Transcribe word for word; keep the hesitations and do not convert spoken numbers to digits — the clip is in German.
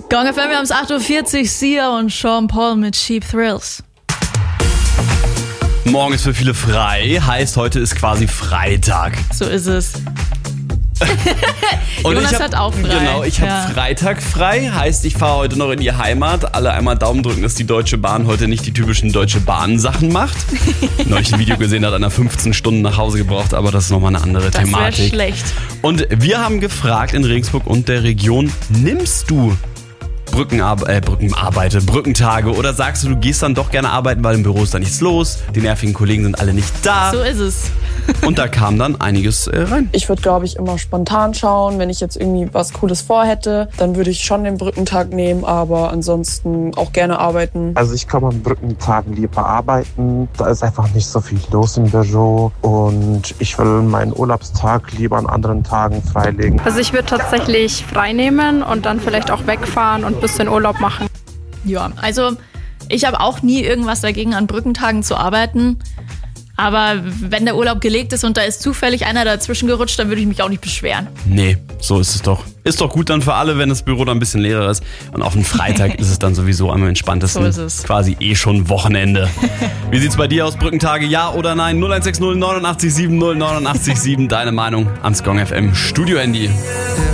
Gong F M, wir haben es acht Uhr vierzig, Sia und Sean Paul mit Cheap Thrills. Morgen ist für viele frei, heißt heute ist quasi Freitag. So ist es. Und Jonas ich hab, hat auch frei. Genau, ich habe Ja. Freitag frei, heißt ich fahre heute noch in die Heimat. Alle einmal Daumen drücken, dass die Deutsche Bahn heute nicht die typischen Deutsche Bahn Sachen macht. Neulich ein Video gesehen, hat einer fünfzehn Stunden nach Hause gebraucht, aber das ist nochmal eine andere Das wäre Thematik. schlecht. Und wir haben gefragt in Regensburg und der Region, nimmst du Brückenarbe äh, Brückenarbeite, Brückentage oder sagst du, du gehst dann doch gerne arbeiten, weil im Büro ist da nichts los, die nervigen Kollegen sind alle nicht da. So ist es. Und da kam dann einiges äh, rein. Ich würde, glaube ich, immer spontan schauen. Wenn ich jetzt irgendwie was Cooles vorhätte, dann würde ich schon den Brückentag nehmen, aber ansonsten auch gerne arbeiten. Also ich komme an Brückentagen lieber arbeiten. Da ist einfach nicht so viel los im Büro und ich will meinen Urlaubstag lieber an anderen Tagen freilegen. Also ich würde tatsächlich frei nehmen und dann vielleicht auch wegfahren und ein bisschen Urlaub machen. Ja, also ich habe auch nie irgendwas dagegen, an Brückentagen zu arbeiten. Aber wenn der Urlaub gelegt ist und da ist zufällig einer dazwischen gerutscht, dann würde ich mich auch nicht beschweren. Nee, so ist es doch. Ist doch gut dann für alle, wenn das Büro dann ein bisschen leerer ist. Und auf den Freitag ist es dann sowieso am entspanntesten. So ist es. Quasi eh schon Wochenende. Wie sieht's bei dir aus, Brückentage? Ja oder nein? null eins sechs null neun acht sieben null neun acht sieben. Deine Meinung ans Gong F M Studio-Handy.